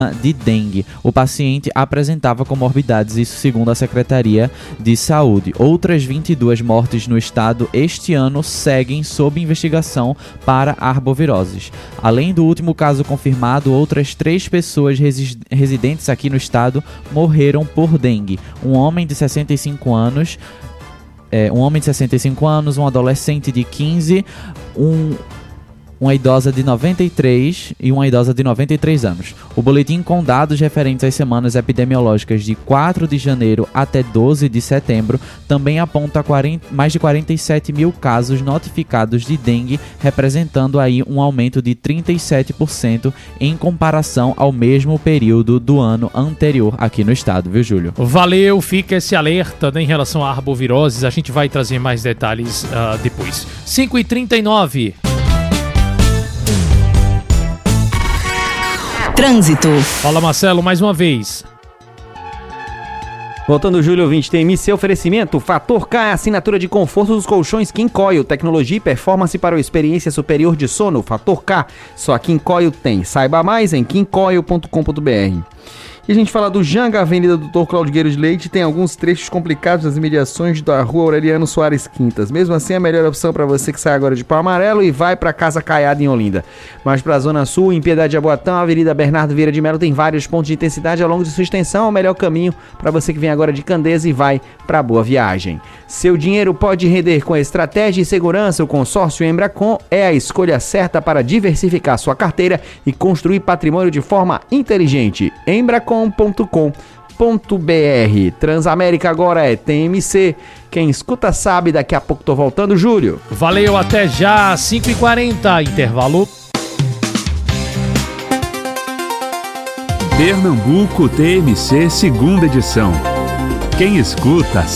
de dengue. O paciente apresentava comorbidades, isso segundo a Secretaria de Saúde. Outras 22 mortes no estado este ano seguem sob investigação para arboviroses. Além do último caso confirmado, outras 3 pessoas residentes aqui no estado morreram por dengue. Um homem de 65 anos, um adolescente de 15, uma idosa de 93 e uma idosa de 93 anos. O boletim com dados referentes às semanas epidemiológicas de 4 de janeiro até 12 de setembro também aponta mais de 47 mil casos notificados de dengue, representando aí um aumento de 37% em comparação ao mesmo período do ano anterior aqui no estado, viu, Júlio? Valeu, fica esse alerta, né, em relação a arboviroses. A gente vai trazer mais detalhes depois. 5h39. Trânsito. Fala, Marcelo, mais uma vez. Voltando, Júlio, ouvinte, tem seu oferecimento. Fator K é a assinatura de conforto dos colchões King Coil. Tecnologia e performance para uma experiência superior de sono. Fator K, só a King Coil tem. Saiba mais em kingcoil.com.br. E a gente fala do Janga, Avenida Doutor Claudio Gueiro de Leite, tem alguns trechos complicados nas imediações da Rua Aureliano Soares Quintas. Mesmo assim, a melhor opção para você que sai agora de Pau Amarelo e vai para Casa Caiada em Olinda. Mas para a Zona Sul, em Piedade de Jaboatão, a Avenida Bernardo Vieira de Melo tem vários pontos de intensidade ao longo de sua extensão. É o melhor caminho para você que vem agora de Candeias e vai para Boa Viagem. Seu dinheiro pode render com estratégia e segurança. O consórcio Embracon é a escolha certa para diversificar sua carteira e construir patrimônio de forma inteligente. Embracon.com.br. Transamérica agora é TMC. Quem escuta sabe, daqui a pouco tô voltando, Júlio. Valeu, até já, 5h40, intervalo. Pernambuco TMC, segunda edição. Quem escuta